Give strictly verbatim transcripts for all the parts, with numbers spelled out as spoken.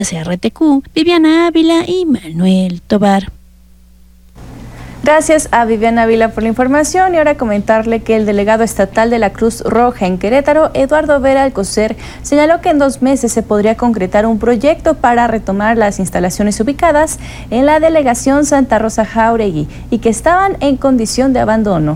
R T Q, Viviana Ávila y Manuel Tobar. Gracias a Viviana Ávila por la información y ahora comentarle que el delegado estatal de la Cruz Roja en Querétaro, Eduardo Vera Alcocer, señaló que en dos meses se podría concretar un proyecto para retomar las instalaciones ubicadas en la delegación Santa Rosa Jáuregui y que estaban en condición de abandono.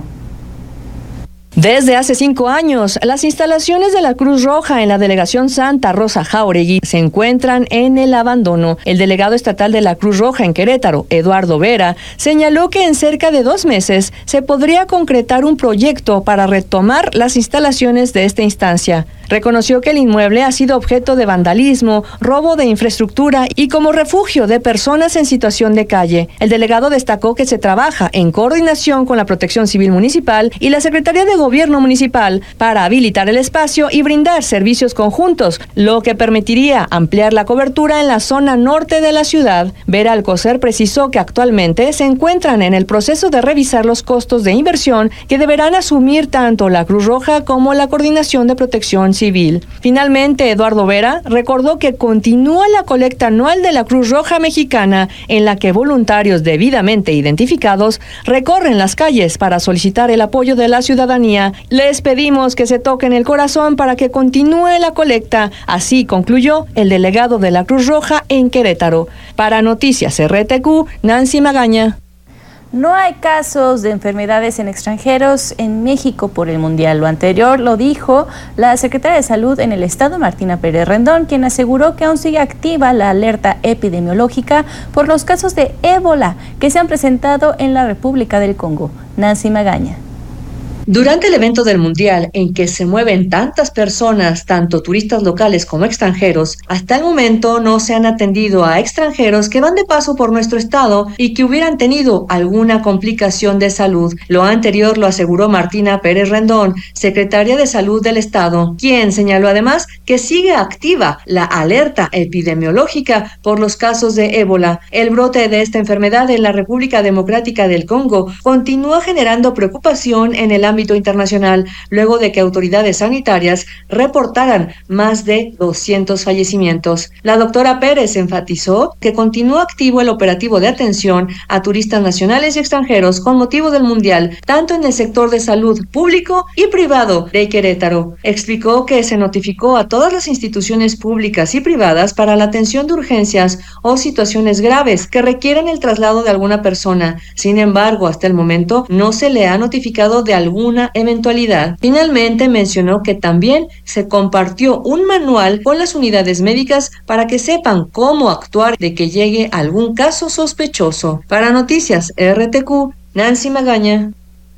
Desde hace cinco años, las instalaciones de la Cruz Roja en la delegación Santa Rosa Jáuregui se encuentran en el abandono. El delegado estatal de la Cruz Roja en Querétaro, Eduardo Vera, señaló que en cerca de dos meses se podría concretar un proyecto para retomar las instalaciones de esta instancia. Reconoció que el inmueble ha sido objeto de vandalismo, robo de infraestructura y como refugio de personas en situación de calle. El delegado destacó que se trabaja en coordinación con la Protección Civil Municipal y la Secretaría de Gobierno Municipal para habilitar el espacio y brindar servicios conjuntos, lo que permitiría ampliar la cobertura en la zona norte de la ciudad. Vera Alcocer precisó que actualmente se encuentran en el proceso de revisar los costos de inversión que deberán asumir tanto la Cruz Roja como la Coordinación de Protección Civil. Finalmente, Eduardo Vera recordó que continúa la colecta anual de la Cruz Roja Mexicana, en la que voluntarios debidamente identificados recorren las calles para solicitar el apoyo de la ciudadanía. Les pedimos que se toquen el corazón para que continúe la colecta. Así concluyó el delegado de la Cruz Roja en Querétaro. Para Noticias R T Q, Nancy Magaña. No hay casos de enfermedades en extranjeros en México por el Mundial. Lo anterior lo dijo la secretaria de Salud en el estado, Martina Pérez Rendón, quien aseguró que aún sigue activa la alerta epidemiológica por los casos de ébola que se han presentado en la República del Congo. Nancy Magaña. Durante el evento del Mundial, en que se mueven tantas personas, tanto turistas locales como extranjeros, hasta el momento no se han atendido a extranjeros que van de paso por nuestro estado y que hubieran tenido alguna complicación de salud. Lo anterior lo aseguró Martina Pérez Rendón, secretaria de Salud del estado, quien señaló además que sigue activa la alerta epidemiológica por los casos de ébola. El brote de esta enfermedad en la República Democrática del Congo continúa generando preocupación en el ámbito ámbito internacional, luego de que autoridades sanitarias reportaran más de doscientos fallecimientos. La doctora Pérez enfatizó que continúa activo el operativo de atención a turistas nacionales y extranjeros con motivo del Mundial, tanto en el sector de salud público y privado de Querétaro. Explicó que se notificó a todas las instituciones públicas y privadas para la atención de urgencias o situaciones graves que requieren el traslado de alguna persona. Sin embargo, hasta el momento no se le ha notificado de algún una eventualidad. Finalmente mencionó que también se compartió un manual con las unidades médicas para que sepan cómo actuar de que llegue algún caso sospechoso. Para Noticias R T Q, Nancy Magaña.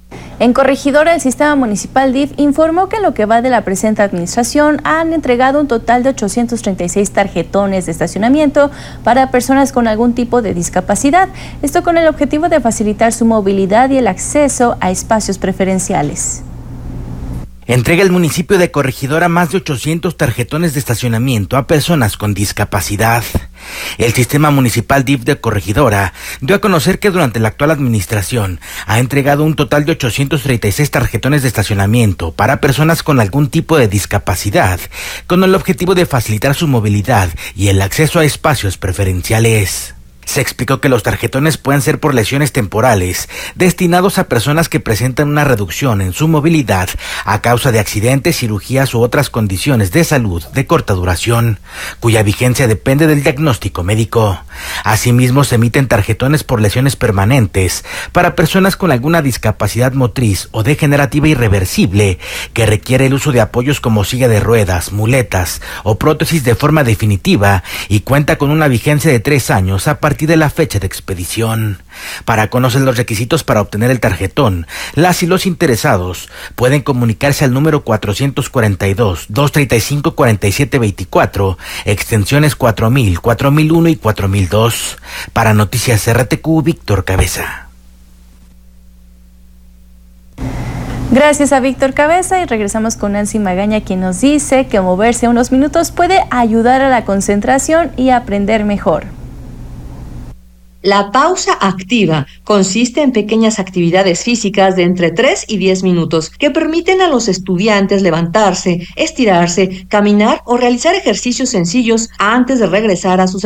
En Corregidora, el Sistema Municipal D I F informó que en lo que va de la presente administración han entregado un total de ochocientos treinta y seis tarjetones de estacionamiento para personas con algún tipo de discapacidad. Esto con el objetivo de facilitar su movilidad y el acceso a espacios preferenciales. Entrega el municipio de Corregidora más de ochocientos tarjetones de estacionamiento a personas con discapacidad. El Sistema Municipal D I F de Corregidora dio a conocer que durante la actual administración ha entregado un total de ochocientos treinta y seis tarjetones de estacionamiento para personas con algún tipo de discapacidad, con el objetivo de facilitar su movilidad y el acceso a espacios preferenciales. Se explicó que los tarjetones pueden ser por lesiones temporales, destinados a personas que presentan una reducción en su movilidad a causa de accidentes, cirugías u otras condiciones de salud de corta duración, cuya vigencia depende del diagnóstico médico. Asimismo, se emiten tarjetones por lesiones permanentes para personas con alguna discapacidad motriz o degenerativa irreversible que requiere el uso de apoyos como silla de ruedas, muletas o prótesis de forma definitiva y cuenta con una vigencia de tres años a partir de la fecha de expedición. Para conocer los requisitos para obtener el tarjetón, las y los interesados pueden comunicarse al número cuatrocientos cuarenta y dos, doscientos treinta y cinco, cuarenta y siete veinticuatro, extensiones cuatro mil, cuatro mil uno y cuatro mil dos. Para Noticias R T Q, Víctor Cabeza. Gracias a Víctor Cabeza y regresamos con Nancy Magaña, quien nos dice que moverse unos minutos puede ayudar a la concentración y aprender mejor. La pausa activa consiste en pequeñas actividades físicas de entre tres y diez minutos que permiten a los estudiantes levantarse, estirarse, caminar o realizar ejercicios sencillos antes de regresar a sus